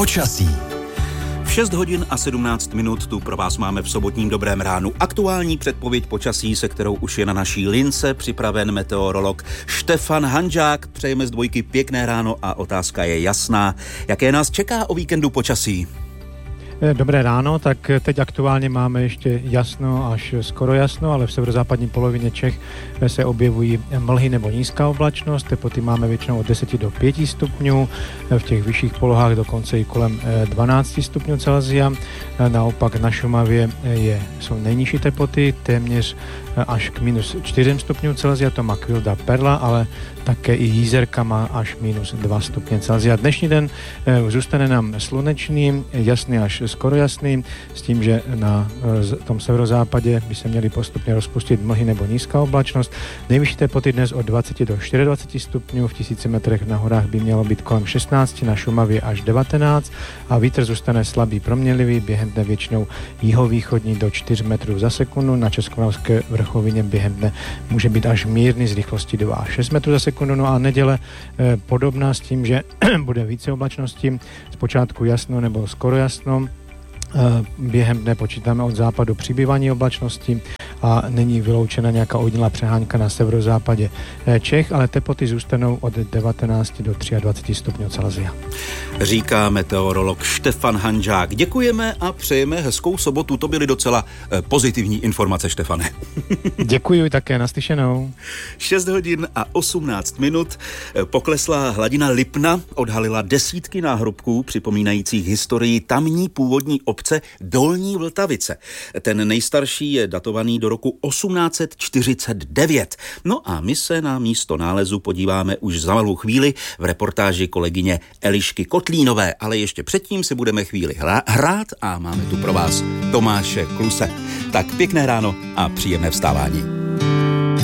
Počasí. V 6 hodin a 17 minut tu pro vás máme v sobotním Dobrém ránu aktuální předpověď počasí, se kterou už je na naší lince připraven meteorolog Štefan Hanžák. Přejeme z Dvojky pěkné ráno a otázka je jasná. Jaké nás čeká o víkendu počasí? Dobré ráno, tak teď aktuálně máme ještě jasno až skoro jasno, ale v severozápadní polovině Čech se objevují mlhy nebo nízká oblačnost. Teploty máme většinou od 10 do 5 stupňů, v těch vyšších polohách dokonce i kolem 12 stupňů Celsia. Naopak na Šumavě jsou nejnižší teploty, téměř až k minus 4 stupňů Celsia, to má Kvilda Perla, ale také i Jízerka má až minus 2 stupně Celsia. Dnešní den zůstane nám slunečný, jasný až skoro jasný, s tím, že na tom severozápadě by se měly postupně rozpustit mlhy nebo nízká oblačnost. Nejvyšší teploty dnes od 20 do 24 stupňů, v 1000 metrech na horách by mělo být kolem 16, na Šumavě až 19 a vítr zůstane slabý proměnlivý, během dne většinou jihovýchodní do 4 metrů za sekundu, na Českomoravské vrchovině během dne může být až mírný z rychlostí 2 až 6 metrů za sekundu. No a neděle podobná s tím, že bude více oblačnosti, zpočátku jasno nebo skoro jasno. Během dne počítáme od západu přibývání oblačnosti a není vyloučena nějaká ojedinělá přehánka na severozápadě Čech, ale teploty zůstanou od 19 do 23 stupňů Celsia. Říká meteorolog Štefan Hanžák. Děkujeme a přejeme hezkou sobotu. To byly docela pozitivní informace, Štefane. Děkuji také, naslyšenou. 6 hodin a 18 minut. Poklesla hladina Lipna, odhalila desítky náhrobků připomínajících historii tamní původní obce Dolní Vltavice. Ten nejstarší je datovaný do roku 1849. No a my se na místo nálezu podíváme už za malou chvíli v reportáži kolegyně Elišky Kotlínové, ale ještě předtím si budeme chvíli hrát a máme tu pro vás Tomáše Kluse. Tak pěkné ráno a příjemné vstávání.